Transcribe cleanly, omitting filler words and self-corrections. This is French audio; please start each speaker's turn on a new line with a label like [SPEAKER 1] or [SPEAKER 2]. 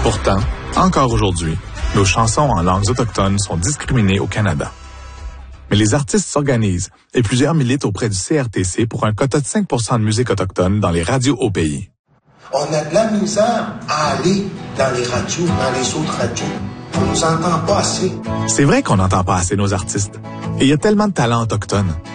[SPEAKER 1] Pourtant, encore aujourd'hui, nos chansons en langues autochtones sont discriminées au Canada. Mais les artistes s'organisent et plusieurs militent auprès du CRTC pour un quota de 5 % de musique autochtone dans les radios au pays.
[SPEAKER 2] On a de la misère à aller dans les radios, dans les autres radios. On nous entend pas assez.
[SPEAKER 1] C'est vrai qu'on n'entend pas assez nos artistes. Et il y a tellement de talents autochtones.